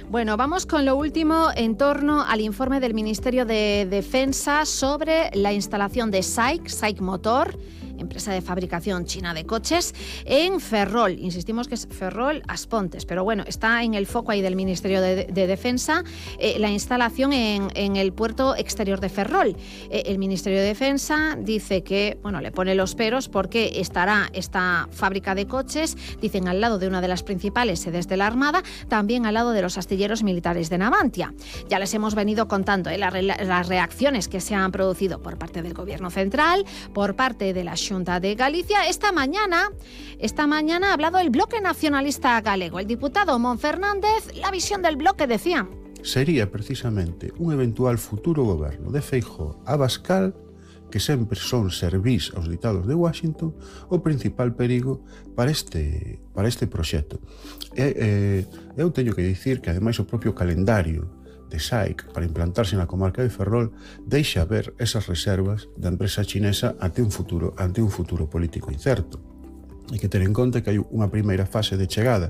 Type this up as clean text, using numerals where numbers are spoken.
Bueno, vamos con lo último en torno al informe del Ministerio de Defensa sobre la instalación de SAIC Motor, empresa de fabricación china de coches, en Ferrol. Insistimos que es Ferrol Aspontes, pero bueno, está en el foco ahí del Ministerio de Defensa la instalación en el puerto exterior de Ferrol. El Ministerio de Defensa dice que, bueno, le pone los peros porque estará esta fábrica de coches, dicen, al lado de una de las principales sedes de la Armada, también al lado de los astilleros militares de Navantia. Ya les hemos venido contando las reacciones que se han producido por parte del Gobierno central, por parte de la Xunta de Galicia. Esta mañana ha hablado el Bloque Nacionalista Galego. El diputado Mon Fernández, la visión del bloque, decía: sería precisamente un eventual futuro goberno de Feijóo a Abascal, que sempre son servís aos ditados de Washington, o principal perigo para este proxecto. Eu teño que dicir que, ademais, o propio calendario de SAIC para implantarse na comarca de Ferrol deixa ver esas reservas da empresa chinesa ante un futuro político incerto. Hai que ter en conta que hai unha primeira fase de chegada